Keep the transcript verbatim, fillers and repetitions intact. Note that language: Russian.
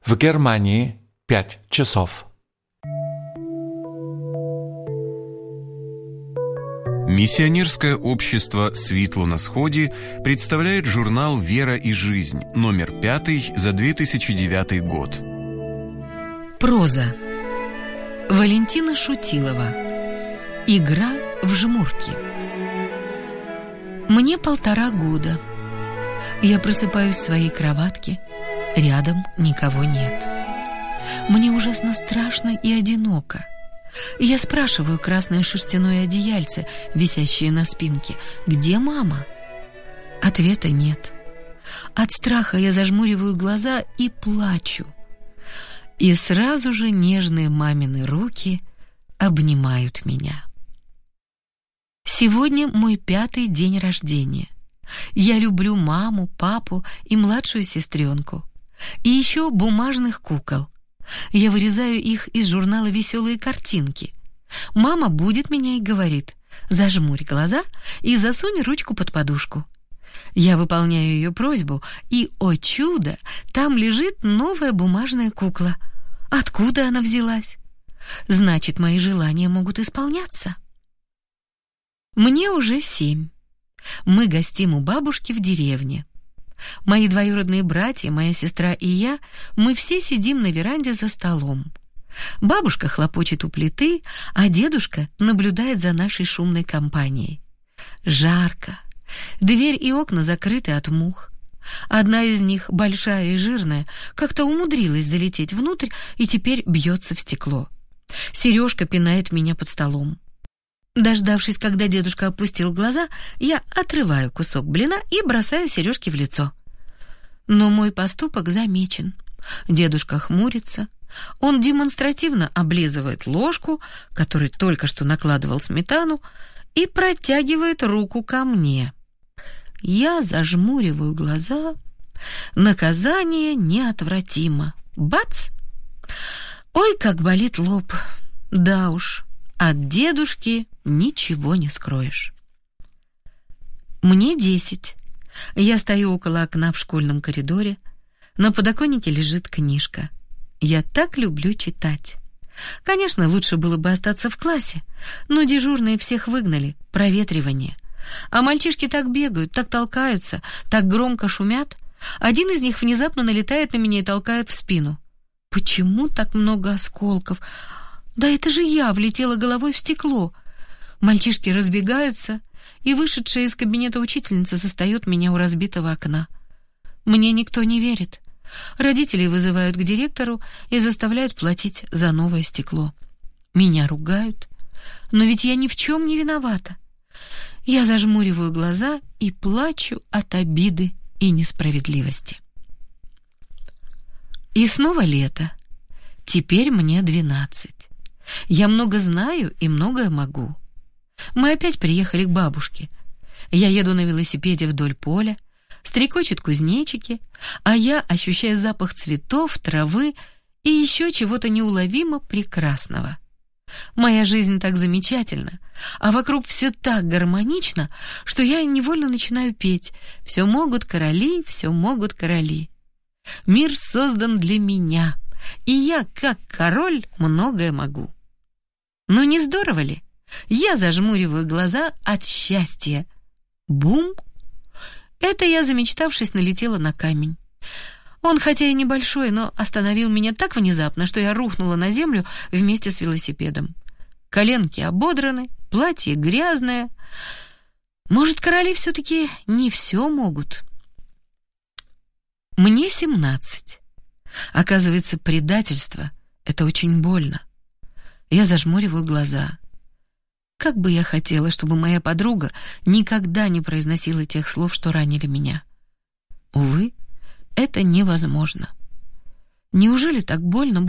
В Германии пять часов. Миссионерское общество «Світло на Сході» представляет журнал «Вера и жизнь», номер пятый за две тысячи девятый год. Проза. Валентина Шутилова. Игра в жмурки. Мне полтора года. Я просыпаюсь в своей кроватке. Рядом никого нет. Мне ужасно страшно и одиноко. Я спрашиваю красное шерстяное одеяльце, висящее на спинке: «Где мама?» Ответа нет. От страха я зажмуриваю глаза и плачу. И сразу же нежные мамины руки обнимают меня. Сегодня мой пятый день рождения. Я люблю маму, папу и младшую сестренку. И еще бумажных кукол. Я вырезаю их из журнала «Веселые картинки». Мама будет меня и говорит: «Зажмурь глаза и засунь ручку под подушку». Я выполняю ее просьбу, и, о чудо, там лежит новая бумажная кукла. Откуда она взялась? Значит, мои желания могут исполняться. Мне уже семь. Мы гостим у бабушки в деревне. Мои двоюродные братья, моя сестра и я, мы все сидим на веранде за столом. Бабушка хлопочет у плиты, а дедушка наблюдает за нашей шумной компанией. Жарко. Дверь и окна закрыты от мух. Одна из них, большая и жирная, как-то умудрилась залететь внутрь и теперь бьется в стекло. Сережка пинает меня под столом. Дождавшись, когда дедушка опустил глаза, я отрываю кусок блина и бросаю Сережке в лицо. Но мой поступок замечен. Дедушка хмурится. Он демонстративно облизывает ложку, которой только что накладывал сметану, и протягивает руку ко мне. Я зажмуриваю глаза. Наказание неотвратимо. Бац! Ой, как болит лоб. Да уж, от дедушки ничего не скроешь. Мне десять. Я стою около окна в школьном коридоре. На подоконнике лежит книжка. Я так люблю читать. Конечно, лучше было бы остаться в классе, но дежурные всех выгнали, проветривание. А мальчишки так бегают, так толкаются, так громко шумят. Один из них внезапно налетает на меня и толкает в спину. Почему так много осколков? Да это же я влетела головой в стекло. Мальчишки разбегаются, и вышедшая из кабинета учительница застает меня у разбитого окна. Мне никто не верит. Родителей вызывают к директору и заставляют платить за новое стекло. Меня ругают, но ведь я ни в чем не виновата. Я зажмуриваю глаза и плачу от обиды и несправедливости. И снова лето. Теперь мне двенадцать. Я много знаю и многое могу. Мы опять приехали к бабушке. Я еду на велосипеде вдоль поля, стрекочут кузнечики, а я ощущаю запах цветов, травы и еще чего-то неуловимо прекрасного. Моя жизнь так замечательна, а вокруг все так гармонично, что я невольно начинаю петь: «Все могут короли, все могут короли». Мир создан для меня, и я, как король, многое могу. Ну не здорово ли? Я зажмуриваю глаза от счастья. Бум! Это я, замечтавшись, налетела на камень. Он, хотя и небольшой, но остановил меня так внезапно, что я рухнула на землю вместе с велосипедом. Коленки ободраны, платье грязное. Может, короли все-таки не все могут? Мне семнадцать. Оказывается, предательство — это очень больно. Я зажмуриваю глаза. Как бы я хотела, чтобы моя подруга никогда не произносила тех слов, что ранили меня. Увы, это невозможно. Неужели так больно